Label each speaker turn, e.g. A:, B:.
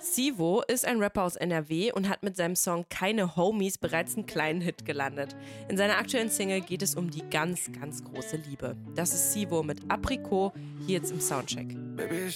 A: Sivo ist ein Rapper aus NRW und hat mit seinem Song Keine Homies bereits einen kleinen Hit gelandet. In seiner aktuellen Single geht es um die ganz, ganz große Liebe. Das ist Sivo mit Aprikot, hier jetzt im Soundcheck.